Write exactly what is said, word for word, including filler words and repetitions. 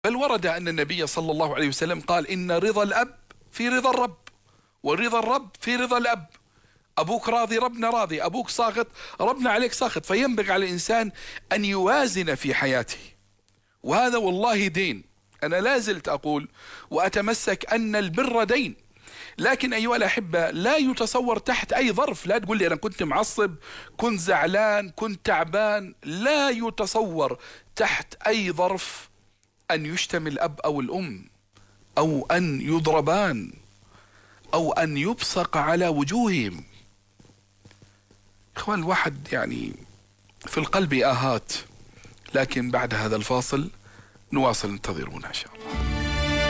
بل ورد أن النبي صلى الله عليه وسلم قال: إن رضا الأب في رضا الرب، ورضا الرب في رضا الأب. أبوك راضي ربنا راضي، أبوك ساخط ربنا عليك ساخط. فينبغي على الإنسان أن يوازن في حياته، وهذا والله دين. أنا لا زلت أقول وأتمسك أن البر دين، لكن أيها الأحبة لا يتصور تحت أي ظرف. لا تقول لي أنا كنت معصب، كنت زعلان، كنت تعبان. لا يتصور تحت أي ظرف أن يشتم الأب أو الأم، أو أن يضربان، أو أن يبصق على وجوههم. إخوان، الواحد يعني في القلب آهات، لكن بعد هذا الفاصل نواصل، انتظرونا إن شاء الله.